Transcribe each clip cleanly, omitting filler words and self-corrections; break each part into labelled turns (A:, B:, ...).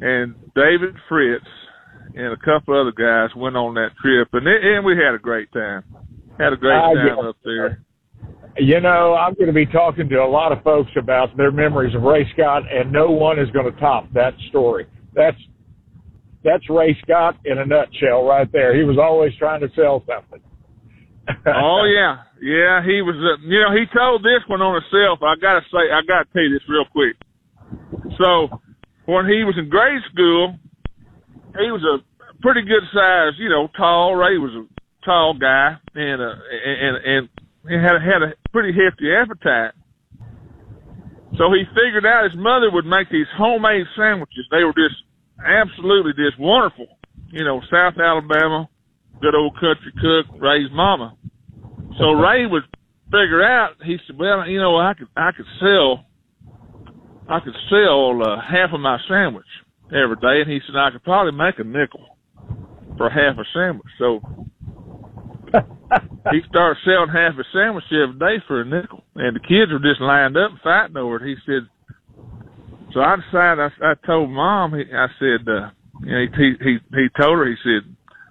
A: and David Fritz and a couple other guys went on that trip, and we had a great time. Had a great time up there.
B: You know, I'm going to be talking to a lot of folks about their memories of Ray Scott, and no one is going to top that story. That's Ray Scott in a nutshell right there. He was always trying to sell something.
A: Oh, yeah. Yeah, he was, he told this one on himself. I got to tell you this real quick. So, when he was in grade school, he was a pretty good size, tall. Ray was a tall guy, and he had a pretty hefty appetite. So he figured out his mother would make these homemade sandwiches. They were just absolutely just wonderful. South Alabama, good old country cook, Ray's mama. So Ray would figure out, he said, well, I could sell half of my sandwich every day. And he said, I could probably make a nickel for half a sandwich. So he started selling half a sandwich every day for a nickel. And the kids were just lined up and fighting over it. He said, so I decided, I told Mom, he told her, he said,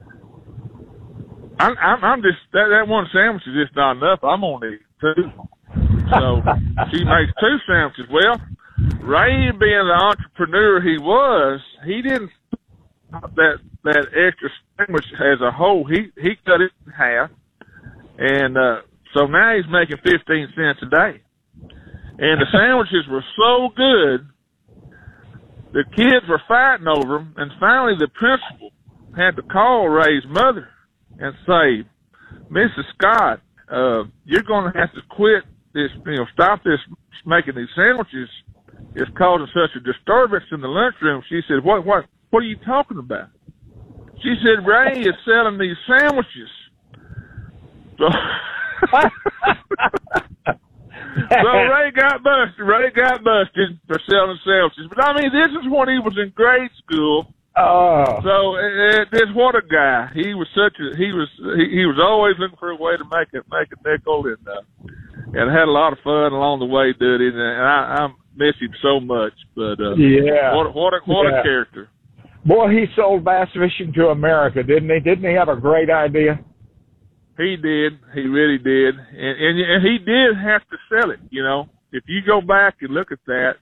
A: I'm just, that one sandwich is just not enough. I'm going to eat two. So she makes two sandwiches. Well, Ray, being the entrepreneur he was, he didn't that extra sandwich as a whole. He cut it in half. And so now he's making 15 cents a day. And the sandwiches were so good, the kids were fighting over them. And finally, the principal had to call Ray's mother and say, Mrs. Scott, you're going to have to quit this, stop this making these sandwiches. It's causing such a disturbance in the lunchroom. She said, what are you talking about? She said, Ray is selling these sandwiches. So, so Ray got busted. Ray got busted for selling sandwiches. But I mean, this is when he was in grade school.
B: Oh.
A: So just what a guy. He was he was always looking for a way to make a nickel, and had a lot of fun along the way doing it. And I miss him so much. But
B: yeah,
A: what a character.
B: Boy, he sold bass fishing to America, didn't he? Didn't he have a great idea?
A: He did. He really did. And he did have to sell it, If you go back and look at that,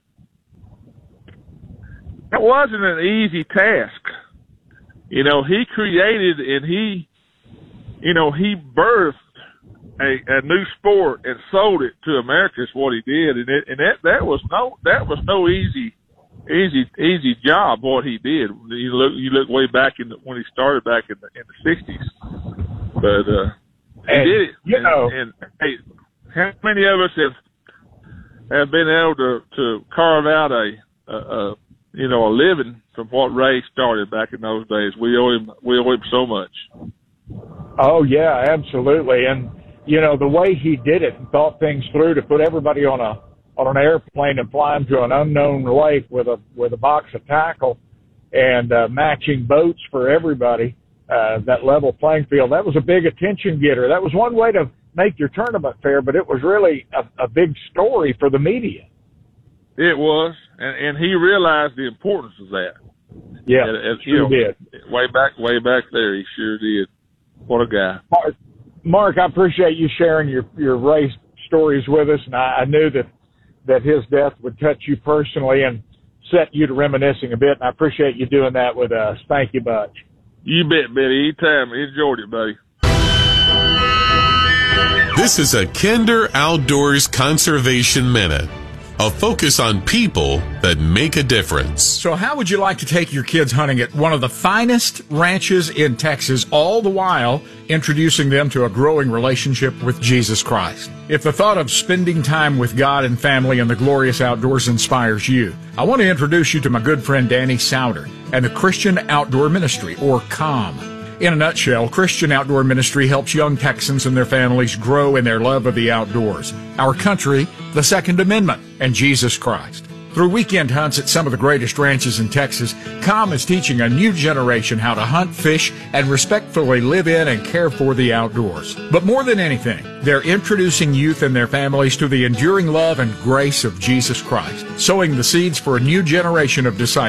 A: that wasn't an easy task. He created and he birthed a new sport and sold it to America is what he did. And that was no easy job what he did. You look way back when he started back in the 60s. But he did it. And hey, how many of us have been able to carve out a living from what Ray started back in those days? We owe him so much.
B: Oh yeah, absolutely. And the way he did it and thought things through to put everybody on an airplane and fly them to an unknown lake with a box of tackle and matching boats for everybody. That level playing field, that was a big attention getter. That was one way to make your tournament fair, but it was really a big story for the media.
A: It was, and he realized the importance of that.
B: Yeah, sure did.
A: Way back there, he sure did. What a guy.
B: Mark, I appreciate you sharing your race stories with us, and I knew that his death would touch you personally and set you to reminiscing a bit, and I appreciate you doing that with us. Thank you much.
A: You bet, Betty. Anytime. Enjoyed it, buddy.
C: This is a Kinder Outdoors Conservation Minute, a focus on people that make a difference.
D: So how would you like to take your kids hunting at one of the finest ranches in Texas, all the while introducing them to a growing relationship with Jesus Christ? If the thought of spending time with God and family in the glorious outdoors inspires you, I want to introduce you to my good friend Danny Souter and the Christian Outdoor Ministry, or COM. In a nutshell, Christian Outdoor Ministry helps young Texans and their families grow in their love of the outdoors, our country, the Second Amendment, and Jesus Christ. Through weekend hunts at some of the greatest ranches in Texas, COM is teaching a new generation how to hunt, fish, and respectfully live in and care for the outdoors. But more than anything, they're introducing youth and their families to the enduring love and grace of Jesus Christ, sowing the seeds for a new generation of disciples